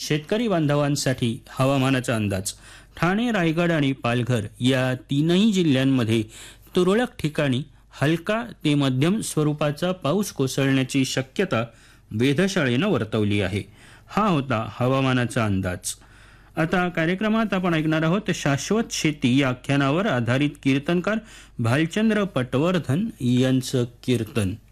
शेतकरी बांधवांसाठी हवामानाचा अंदाज. ठाणे, रायगड आणि पालघर या तीनही जिल्ह्यांमध्ये तुरळक ठिकाणी हलका ते मध्यम स्वरूपाचा पाऊस कोसळण्याची शक्यता वेधशाळेनं वर्तवली आहे. हा होता हवामानाचा अंदाज. आता कार्यक्रमात आपण ऐकणार आहोत शाश्वत शेती या आख्यानावर आधारित कीर्तनकार भालचंद्र पटवर्धन यांचं कीर्तन.